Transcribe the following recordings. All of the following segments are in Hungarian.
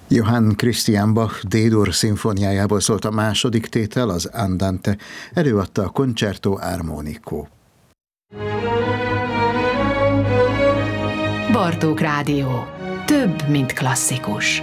Johann Christian Bach D-dur szimfóniájából szólt a második tétel, az Andante, előadta a Concerto Armonico. Bartók Rádió. Több, mint klasszikus.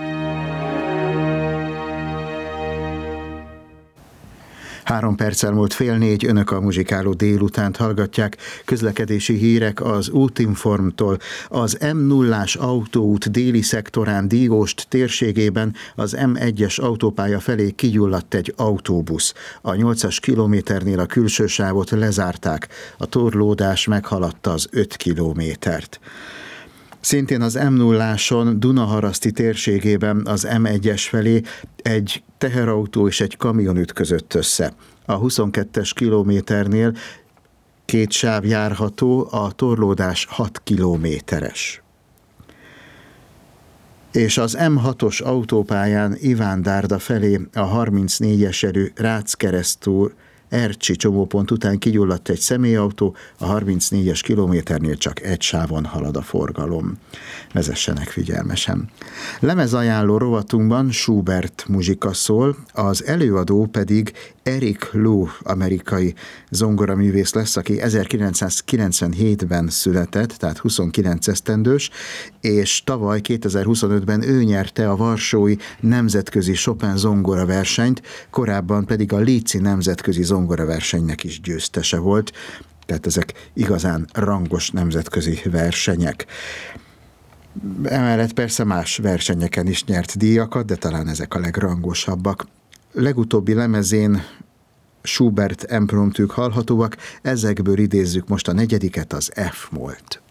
Három perccel múlt 3:30, önök a muzsikáló délutánt hallgatják. Közlekedési hírek az Útinformtól. Az M0-ás autóút déli szektorán Dígost térségében az M1-es autópálya felé kigyulladt egy autóbusz. A 8-as kilométernél a külső sávot lezárták. A torlódás meghaladta az 5 kilométert. Szintén az M0-áson Dunaharaszti térségében az M1-es felé egy teherautó és egy kamion ütközött össze. A 22-es kilométernél 2 sáv járható, a torlódás 6 kilométeres. És az M6-os autópályán Ivándárda felé a 34-es erő Rácz-Keresztúr Ercsi csomópont után kigyulladt egy személyautó, a 34-es kilométernél csak egy sávon halad a forgalom. Vezessenek figyelmesen. Lemezajánló rovatunkban Schubert muzsika szól, az előadó pedig Eric Lowe, amerikai zongoraművész lesz, aki 1997-ben született, tehát 29 esztendős, és tavaly 2025-ben ő nyerte a varsói nemzetközi Chopin zongoraversenyt, korábban pedig a Líci nemzetközi zongoraversenynek is győztese volt, tehát ezek igazán rangos nemzetközi versenyek. Emellett persze más versenyeken is nyert díjakat, de talán ezek a legrangosabbak. Legutóbbi lemezén Schubert impromptúk hallhatóak, ezekből idézzük most a 4., az F-molt.